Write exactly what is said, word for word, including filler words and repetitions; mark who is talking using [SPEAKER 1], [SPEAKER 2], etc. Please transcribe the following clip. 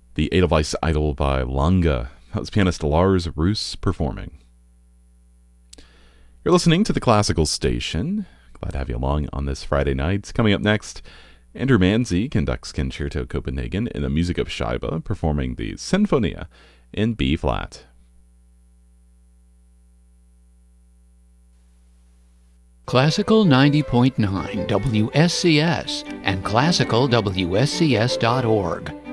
[SPEAKER 1] The Edelweiss Idol by Langa. That was pianist Lars Roos performing. You're listening to the Classical Station. Glad to have you along on this Friday night. Coming up next, Andrew Manzi conducts Concerto Copenhagen in the music of Scheibe, performing the Sinfonia in B-flat.
[SPEAKER 2] Classical ninety point nine W S C S and classical W S C S dot org